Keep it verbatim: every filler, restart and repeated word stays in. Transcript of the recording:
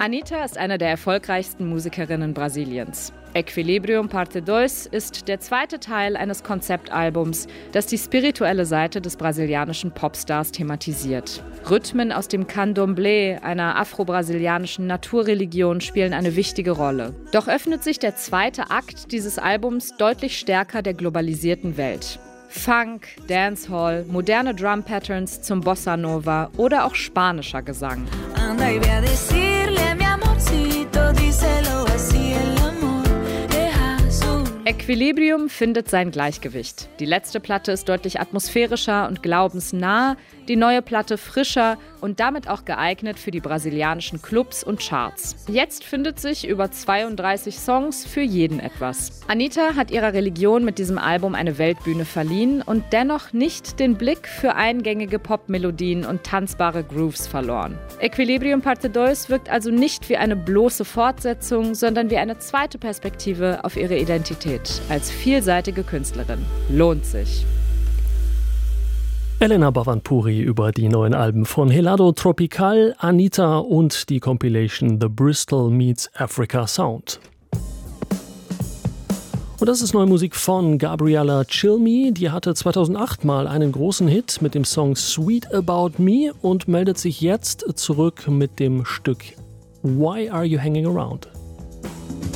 Anitta ist eine der erfolgreichsten Musikerinnen Brasiliens. Equilibrium Parte zwei ist der zweite Teil eines Konzeptalbums, das die spirituelle Seite des brasilianischen Popstars thematisiert. Rhythmen aus dem Candomblé, einer afro-brasilianischen Naturreligion, spielen eine wichtige Rolle. Doch öffnet sich der zweite Akt dieses Albums deutlich stärker der globalisierten Welt. Funk, Dancehall, moderne Drum-Patterns zum Bossa Nova oder auch spanischer Gesang. Equilibrium findet sein Gleichgewicht. Die letzte Platte ist deutlich atmosphärischer und glaubensnah, die neue Platte frischer und damit auch geeignet für die brasilianischen Clubs und Charts. Jetzt findet sich über zweiunddreißig Songs für jeden etwas. Anitta hat ihrer Religion mit diesem Album eine Weltbühne verliehen und dennoch nicht den Blick für eingängige Popmelodien und tanzbare Grooves verloren. Equilibrium Parte zwei wirkt also nicht wie eine bloße Fortsetzung, sondern wie eine zweite Perspektive auf ihre Identität als vielseitige Künstlerin. Lohnt sich. Elena Bhavanpuri über die neuen Alben von Helado Tropical, Anitta und die Compilation The Bristol Meets Africa Sound. Und das ist neue Musik von Gabriella Cilmi. Die hatte zweitausendacht mal einen großen Hit mit dem Song Sweet About Me und meldet sich jetzt zurück mit dem Stück Why Are You Hanging Around?